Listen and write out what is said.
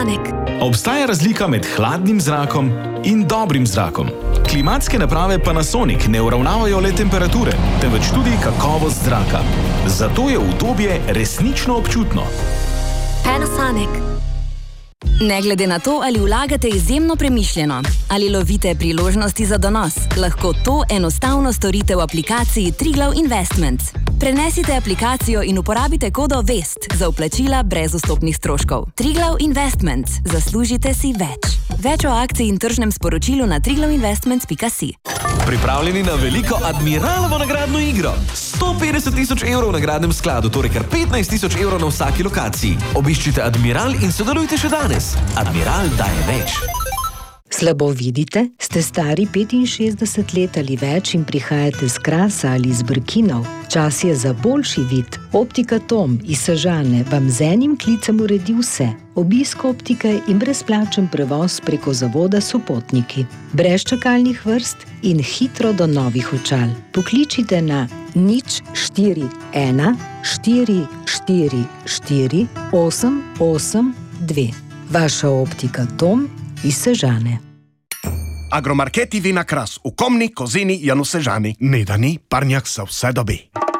Panasonic. Obstaja razlika med hladnim zrakom in dobrim zrakom. Klimatske naprave Panasonic ne uravnavajo le temperature, temveč tudi kakovost zraka. Zato je udobje resnično občutno. Panasonic. Ne glede na to, ali vlagate izjemno premišljeno, ali lovite priložnosti za donos, lahko to enostavno storite v aplikaciji Triglav Investments. Prenesite aplikacijo in uporabite kodo VEST za vplačila brez vstopnih stroškov. Triglav Investments. Zaslužite si več. Več o akciji in tržnem sporočilu na triglavinvestments.si. Pripravljeni na veliko Admiralovo nagradno igro. 150 000 evrov v nagradnem skladu, torej kar 15 000 evrov na vsaki lokaciji. Obiščite Admiral in sodelujte še danes. Admiral daje več. Slabo vidite? Ste stari 65 let ali več in prihajate z Krasa ali z Brkinov? Čas je za boljši vid. Optika Tom iz Sežane vam z enim klicem uredi vse. Obisk optike in brezplačen prevoz preko zavoda Sopotniki. Brez čakalnih vrst in hitro do novih očal. Pokličite na 041 444 882. Vaša optika Tom iz Sežane. Agromarketi Vina Kras v Komni, Kozini, Janu Sežani. Nedani, parnjak za vse dobi.